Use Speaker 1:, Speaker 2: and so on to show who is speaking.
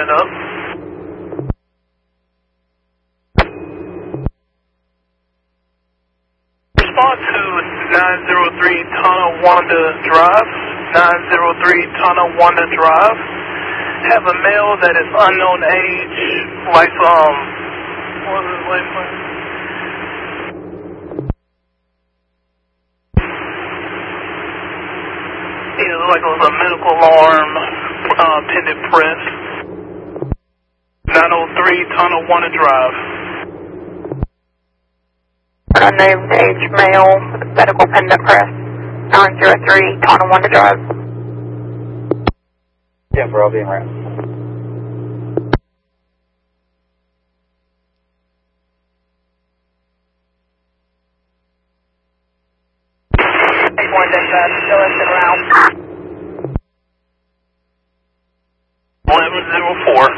Speaker 1: it up. Respond to 903 Tonawanda Drive. 903 Tonawanda Drive. Have a male that is unknown age, like what was his life like? It looked like it was a medical alarm, pendant press. 903 Tonawanda Drive.
Speaker 2: Unknown age male, medical pendant press. 903 Tonawanda Drive.
Speaker 3: Yeah, bro, I'll be in route.
Speaker 2: Still in route.
Speaker 1: 1104.